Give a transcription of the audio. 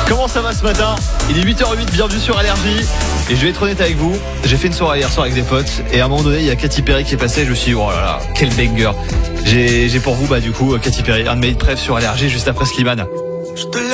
Comment ça va ce matin? Il est 8h08, bienvenue sur Allergie. Et je vais être honnête avec vous, j'ai fait une soirée hier soir avec des potes. Et à un moment donné, il y a Katy Perry qui est passée. Je me suis dit, oh là là, quel banger. J'ai pour vous, du coup, Katy Perry, un de mes préf sur Allergie juste après Slimane. Je te laisse